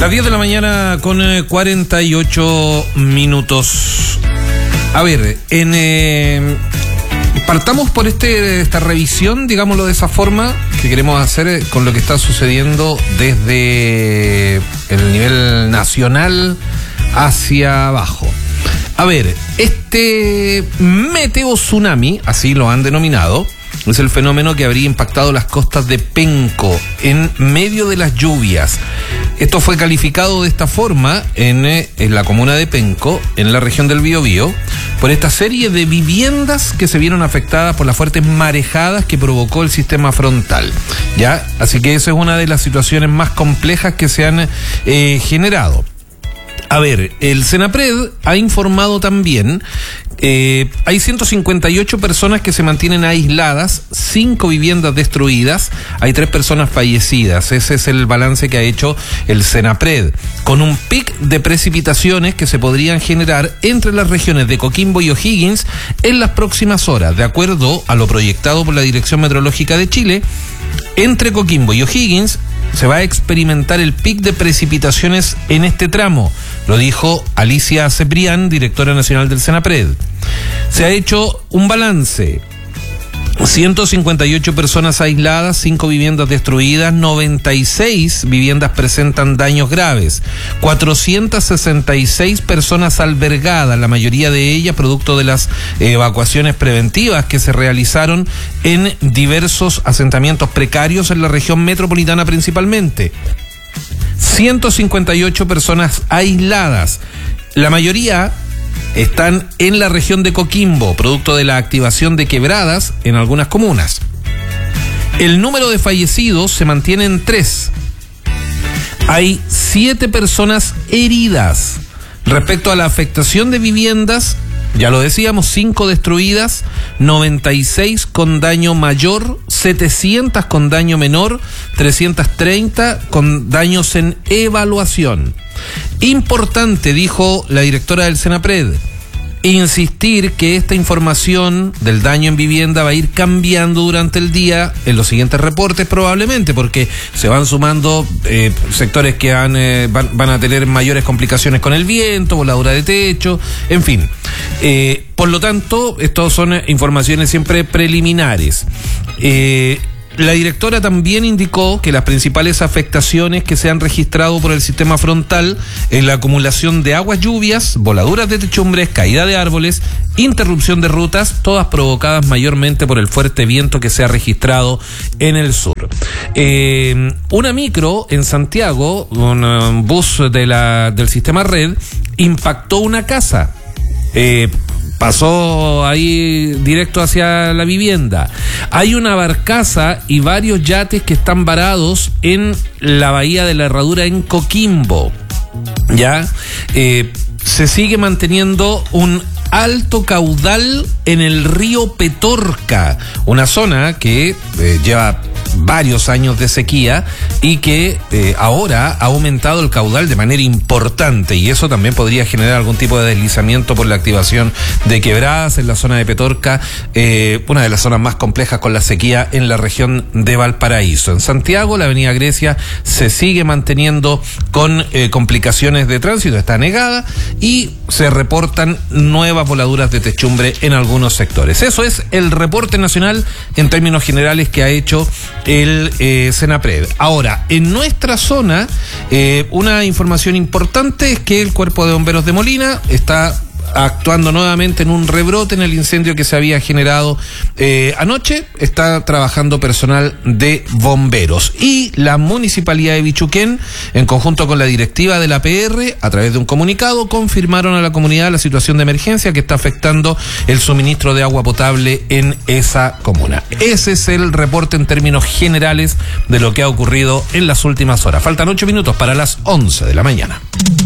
Las 10 de la mañana con 48 minutos. A ver, partamos por esta revisión, digámoslo de esa forma, que queremos hacer con lo que está sucediendo desde el nivel nacional hacia abajo. A ver, este meteo tsunami, así lo han denominado, es el fenómeno que habría impactado las costas de Penco en medio de las lluvias. Esto fue calificado de esta forma en la comuna de Penco, en la región del Biobío, por esta serie de viviendas que se vieron afectadas por las fuertes marejadas que provocó el sistema frontal, ¿ya? Así que esa es una de las situaciones más complejas que se han generado. A ver, el Senapred ha informado también, hay 158 personas que se mantienen aisladas, 5 viviendas destruidas, hay 3 personas fallecidas. Ese es el balance que ha hecho el Senapred, con un pic de precipitaciones que se podrían generar entre las regiones de Coquimbo y O'Higgins en las próximas horas, de acuerdo a lo proyectado por la Dirección Meteorológica de Chile. Entre Coquimbo y O'Higgins se va a experimentar el pic de precipitaciones en este tramo, lo dijo Alicia Cebrián, directora nacional del Senapred. Se ha hecho un balance: 158 personas aisladas, 5 viviendas destruidas, 96 viviendas presentan daños graves, 466 personas albergadas, la mayoría de ellas producto de las evacuaciones preventivas que se realizaron en diversos asentamientos precarios en la región metropolitana principalmente. 158 personas aisladas, la mayoría están en la región de Coquimbo, producto de la activación de quebradas en algunas comunas. El número de fallecidos se mantiene en 3. Hay 7 personas heridas. Respecto a la afectación de viviendas, ya lo decíamos, 5 destruidas, 96 con daño mayor, 700 con daño menor, 330 con daños en evaluación. Importante, dijo la directora del Senapred, insistir que esta información del daño en vivienda va a ir cambiando durante el día en los siguientes reportes probablemente, porque se van sumando sectores que van a tener mayores complicaciones con el viento, voladura de techo, en fin. Por lo tanto, estas son informaciones siempre preliminares. La directora también indicó que las principales afectaciones que se han registrado por el sistema frontal en la acumulación de aguas lluvias, voladuras de techumbres, caída de árboles, interrupción de rutas, todas provocadas mayormente por el fuerte viento que se ha registrado en el sur. Una micro en Santiago, un bus del sistema Red, impactó una casa. Pasó ahí directo hacia la vivienda. Hay una barcaza y varios yates que están varados en la bahía de la Herradura en Coquimbo. Ya se sigue manteniendo un alto caudal en el río Petorca, una zona que lleva varios años de sequía y que ahora ha aumentado el caudal de manera importante, y eso también podría generar algún tipo de deslizamiento por la activación de quebradas en la zona de Petorca, una de las zonas más complejas con la sequía en la región de Valparaíso. En Santiago, la avenida Grecia se sigue manteniendo con complicaciones de tránsito, está negada y se reportan nuevas voladuras de techumbre en algunos sectores. Eso es el reporte nacional en términos generales que ha hecho el Senapred. Ahora, en nuestra zona, una información importante es que el Cuerpo de Bomberos de Molina está actuando nuevamente en un rebrote en el incendio que se había generado anoche. Está trabajando personal de bomberos, y la Municipalidad de Bichuquén, en conjunto con la directiva de la PR, a través de un comunicado, confirmaron a la comunidad la situación de emergencia que está afectando el suministro de agua potable en esa comuna. Ese es el reporte en términos generales de lo que ha ocurrido en las últimas horas. Faltan 8 minutos para las 11 de la mañana.